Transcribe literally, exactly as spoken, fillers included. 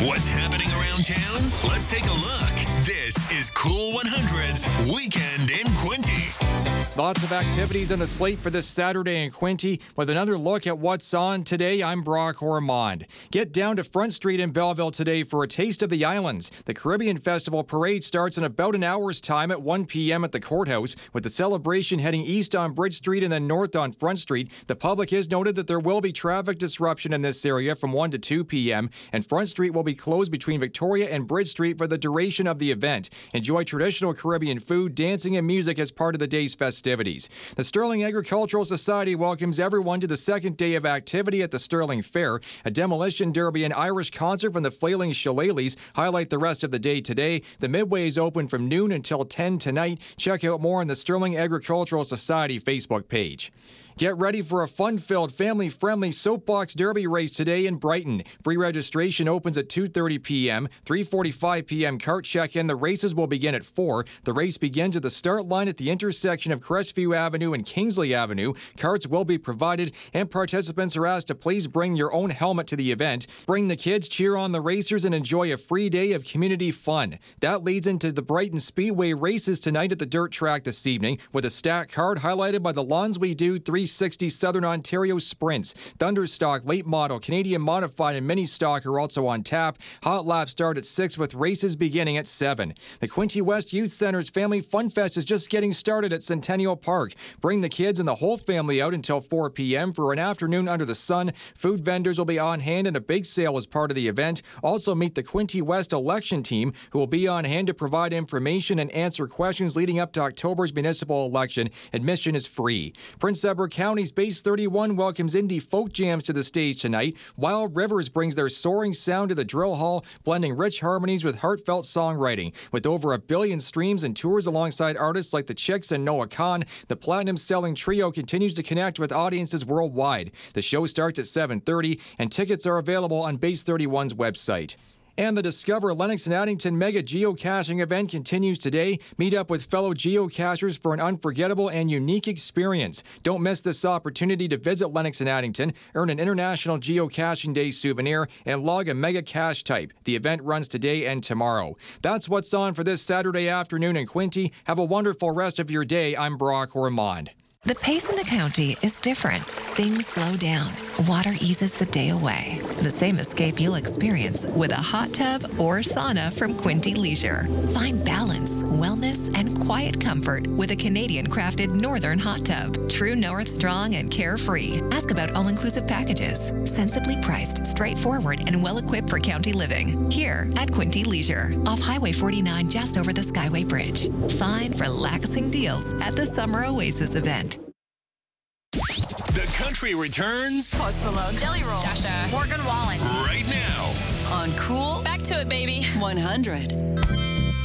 What's happening around town? Let's take a look. This is Cool one hundred's Weekend in Quinte. Lots of activities on the slate for this Saturday in Quinte. With another look at what's on today, I'm Brock Ormond. Get down to Front Street in Belleville today for a taste of the islands. The Caribbean Festival Parade starts in about an hour's time at one p.m. at the courthouse, with the celebration heading east on Bridge Street and then north on Front Street. The public has noted that there will be traffic disruption in this area from one to two p.m., and Front Street will be closed between Victoria and Bridge Street for the duration of the event. Enjoy traditional Caribbean food, dancing, and music as part of the day's festivities. The Sterling Agricultural Society welcomes everyone to the second day of activity at the Sterling Fair. A demolition derby and Irish concert from the Flailing Shillelaghs highlight the rest of the day today. The Midway is open from noon until ten tonight. Check out more on the Sterling Agricultural Society Facebook page. Get ready for a fun-filled, family-friendly soapbox derby race today in Brighton. Free registration opens at two thirty p.m., three forty-five p.m. cart check-in. The races will begin at four. The race begins at the start line at the intersection of Crestview Avenue and Kingsley Avenue. Carts will be provided, and participants are asked to please bring your own helmet to the event. Bring the kids, cheer on the racers, and enjoy a free day of community fun. That leads into the Brighton Speedway races tonight at the dirt track this evening, with a stack card highlighted by the Lawns We Do three sixty Southern Ontario Sprints. Thunderstock, Late Model, Canadian Modified, and Mini Stock are also on tap. Hot laps start at six with races beginning at seven. The Quinte West Youth Center's Family Fun Fest is just getting started at Centennial Park. Bring the kids and the whole family out until four p.m. for an afternoon under the sun. Food vendors will be on hand, and a big sale is part of the event. Also meet the Quinte West election team, who will be on hand to provide information and answer questions leading up to October's municipal election. Admission is free. Prince Edward County's Base thirty-one welcomes indie folk jams to the stage tonight. Wild Rivers brings their soaring sound to the Drill Hall, blending rich harmonies with heartfelt songwriting. With over a billion streams and tours alongside artists like the Chicks and Noah Khan, the platinum-selling trio continues to connect with audiences worldwide. The show starts at seven thirty, and tickets are available on Base thirty-one's website. And the Discover Lennox and Addington Mega Geocaching event continues today. Meet up with fellow geocachers for an unforgettable and unique experience. Don't miss this opportunity to visit Lennox and Addington, earn an International Geocaching Day souvenir, and log a mega cache type. The event runs today and tomorrow. That's what's on for this Saturday afternoon in Quinte. Have a wonderful rest of your day. I'm Brock Ormond. The pace in the county is different. Things slow down. Water eases the day away. The same escape you'll experience with a hot tub or sauna from Quinte Leisure. Find balance, wellness, and quiet comfort with a Canadian-crafted Northern hot tub. True North strong and carefree. Ask about all-inclusive packages. Sensibly priced, straightforward, and well-equipped for county living. Here at Quinte Leisure, off Highway forty-nine just over the Skyway Bridge. Find relaxing deals at the Summer Oasis event. The Country returns Post Malone, Jelly Roll, Dasha, Morgan Wallen. right now. On Cool, back to it, baby. one hundred.